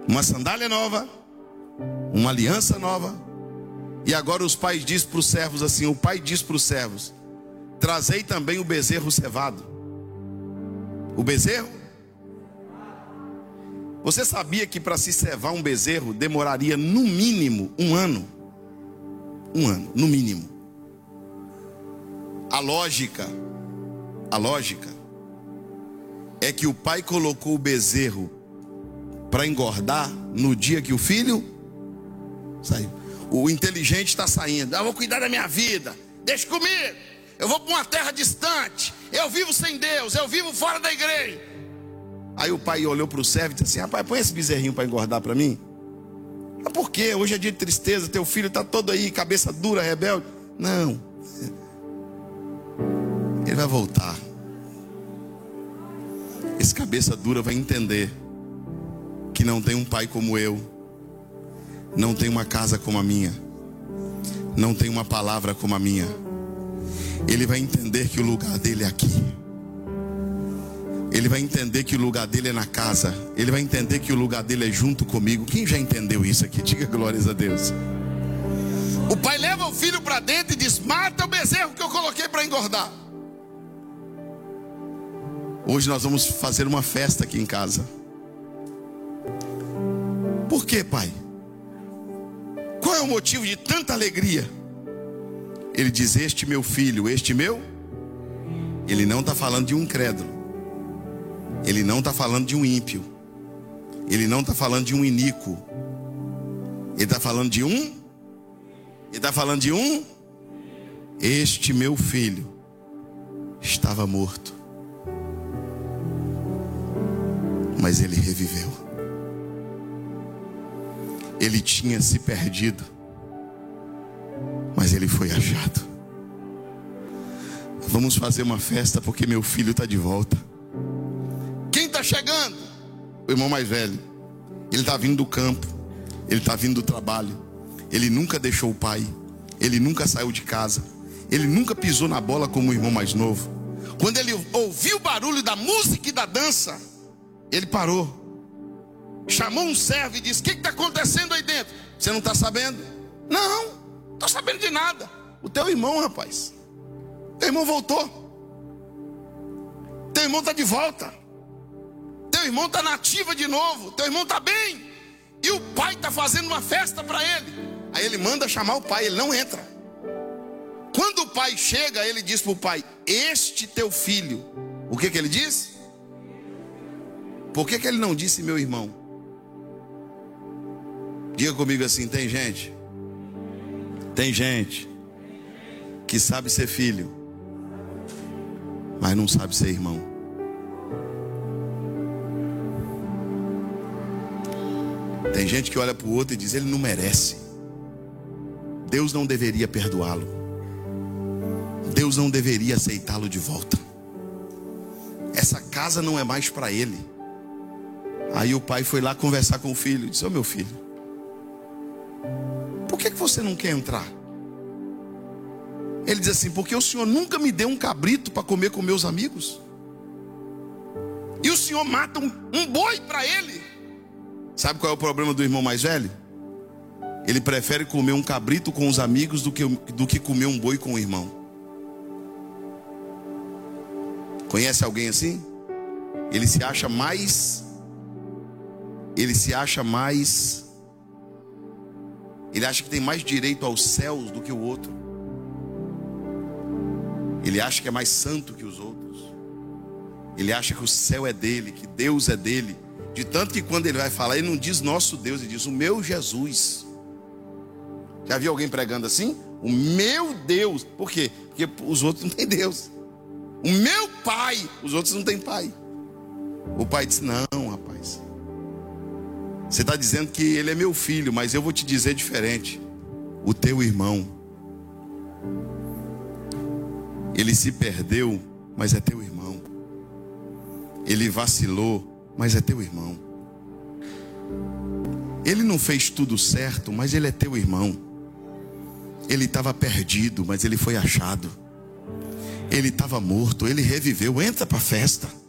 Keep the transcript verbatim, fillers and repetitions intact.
uma sandália nova, uma aliança nova. E agora os pais dizem para os servos assim, o pai diz para os servos: trazei também o bezerro cevado. O bezerro? Você sabia que para se cevar um bezerro demoraria no mínimo um ano? Um ano, no mínimo. A lógica, a lógica é que o pai colocou o bezerro para engordar no dia que o filho saiu. O inteligente está saindo. Eu vou cuidar da minha vida, deixa comigo. Eu vou para uma terra distante. Eu vivo sem Deus, eu vivo fora da igreja. Aí o pai olhou para o servo e disse assim: rapaz, põe esse bezerrinho para engordar para mim. Mas por quê? Hoje é dia de tristeza, teu filho está todo aí, cabeça dura, rebelde. Não, ele vai voltar. Esse cabeça dura vai entender que não tem um pai como eu, não tem uma casa como a minha, não tem uma palavra como a minha. Ele vai entender que o lugar dele é aqui. Ele vai entender que o lugar dele é na casa. Ele vai entender que o lugar dele é junto comigo. Quem já entendeu isso aqui? Diga glórias a Deus. O pai leva o filho para dentro e diz: mata o bezerro que eu coloquei para engordar. Hoje nós vamos fazer uma festa aqui em casa. Por quê, pai? Qual é o motivo de tanta alegria? Ele diz: este meu filho, este meu. Ele não está falando de um incrédulo. Ele não está falando de um ímpio. Ele não está falando de um iníquo. Ele está falando de um. Ele está falando de um. Este meu filho estava morto, mas ele reviveu. Ele tinha se perdido, mas ele foi achado. Vamos fazer uma festa porque meu filho está de volta. Quem está chegando? O irmão mais velho. Ele está vindo do campo, ele está vindo do trabalho. Ele nunca deixou o pai, ele nunca saiu de casa, ele nunca pisou na bola como o irmão mais novo. Quando ele ouviu o barulho da música e da dança, ele parou, chamou um servo e disse: o que está acontecendo aí dentro? Você não está sabendo? Não, não estou sabendo de nada. O teu irmão, rapaz, teu irmão voltou, teu irmão está de volta, teu irmão está na ativa de novo, teu irmão está bem, e o pai está fazendo uma festa para ele. Aí ele manda chamar o pai, ele não entra. Quando o pai chega, ele diz para o pai: este teu filho. O que que ele diz? Por que que ele não disse meu irmão? Diga comigo assim: tem gente, tem gente que sabe ser filho, mas não sabe ser irmão. Tem gente que olha para o outro e diz: ele não merece. Deus não deveria perdoá-lo. Deus não deveria aceitá-lo de volta. Essa casa não é mais para ele. Aí o pai foi lá conversar com o filho e disse: ô meu filho, por que que você não quer entrar? Ele diz assim: porque o senhor nunca me deu um cabrito para comer com meus amigos, e o senhor mata um, um boi para ele. Sabe qual é o problema do irmão mais velho? Ele prefere comer um cabrito com os amigos do que, do que comer um boi com o irmão. Conhece alguém assim? Ele se acha mais Ele se acha mais Ele acha que tem mais direito aos céus do que o outro. Ele acha que é mais santo que os outros. Ele acha que o céu é dele, que Deus é dele. De tanto que quando ele vai falar, ele não diz nosso Deus, ele diz o meu Jesus. Já viu alguém pregando assim? O meu Deus. Por quê? Porque os outros não têm Deus. O meu pai, os outros não têm pai. O pai disse: não, rapaz, você está dizendo que ele é meu filho, mas eu vou te dizer diferente. O teu irmão, ele se perdeu, mas é teu irmão. Ele vacilou, mas é teu irmão. Ele não fez tudo certo, mas ele é teu irmão. Ele estava perdido, mas ele foi achado. Ele estava morto, ele reviveu. Entra para a festa.